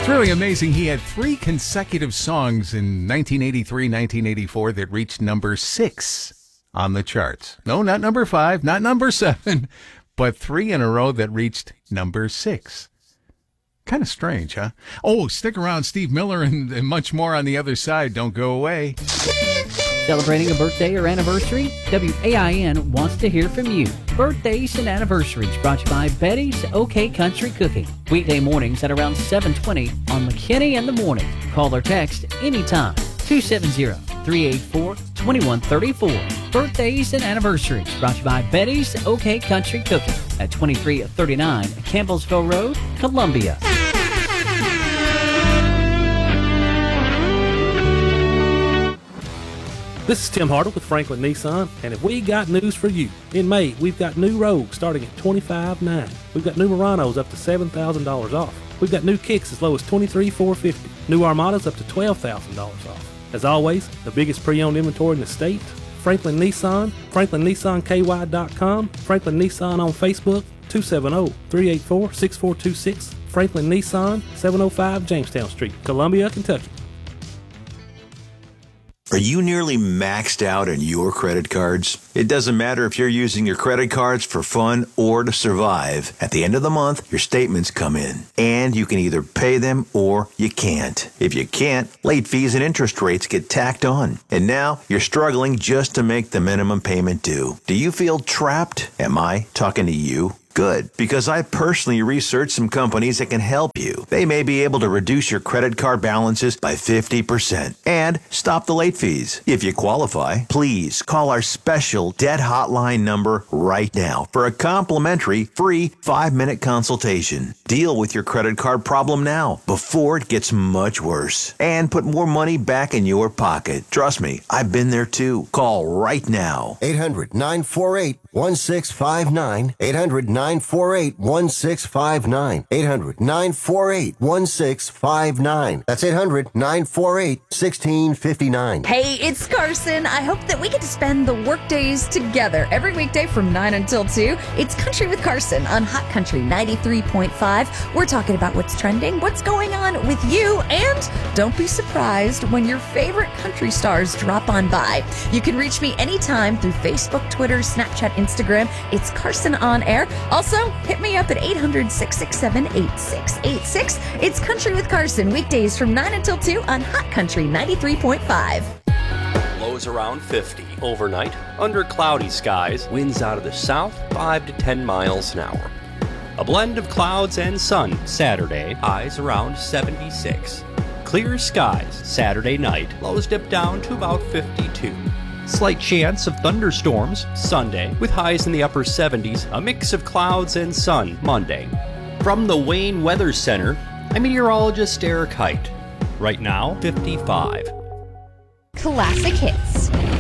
It's really amazing. He had 3 consecutive songs in 1983, 1984 that reached number 6 on the charts. No, not number 5, not number 7, but 3 in a row that reached number 6. Kind of strange, huh? Oh, stick around. Steve Miller and much more on the other side. Don't go away. Celebrating a birthday or anniversary? WAIN wants to hear from you. Birthdays and anniversaries brought to you by Betty's OK Country Cooking. Weekday mornings at around 7:20 on McKinney in the Morning. Call or text anytime. 270-384-2134. Birthdays and anniversaries brought to you by Betty's OK Country Cooking at 2339 Campbellsville Road, Columbia. This is Tim Hartle with Franklin Nissan, and if we got news for you. In May, we've got new Rogues starting at $25,900. We've got new Muranos up to $7,000 off. We've got new Kicks as low as $23,450. New Armadas up to $12,000 off. As always, the biggest pre-owned inventory in the state. Franklin Nissan, FranklinNissanKY.com, Franklin Nissan on Facebook, 270-384-6426, Franklin Nissan, 705 Jamestown Street, Columbia, Kentucky. Are you nearly maxed out on your credit cards? It doesn't matter if you're using your credit cards for fun or to survive. At the end of the month, your statements come in, and you can either pay them or you can't. If you can't, late fees and interest rates get tacked on. And now you're struggling just to make the minimum payment due. Do you feel trapped? Am I talking to you? Good, because I personally researched some companies that can help you. They may be able to reduce your credit card balances by 50% and stop the late fees. If you qualify, please call our special debt hotline number right now for a complimentary free 5-minute consultation. Deal with your credit card problem now before it gets much worse and put more money back in your pocket. Trust me, I've been there too. Call right now. 800-948-1659. 800-948-1659. 800-948-1659. That's 800-948-1659. Hey, it's Carson. I hope that we get to spend the work days together every weekday from 9 until 2. It's Country with Carson on Hot Country 93.5. We're talking about what's trending, what's going on with you, and don't be surprised when your favorite country stars drop on by. You can reach me anytime through Facebook, Twitter, Snapchat, Instagram. It's Carson on Air. Also, hit me up at 800-667-8686. It's Country with Carson, weekdays from 9 until 2 on Hot Country 93.5. Lows around 50. Overnight, under cloudy skies, winds out of the south, 5 to 10 miles an hour. A blend of clouds and sun Saturday, highs around 76. Clear skies Saturday night, lows dip down to about 52. Slight chance of thunderstorms Sunday, with highs in the upper 70s, a mix of clouds and sun Monday. From the Wayne Weather Center, I'm meteorologist Eric Height. Right now, 55. Classic hits.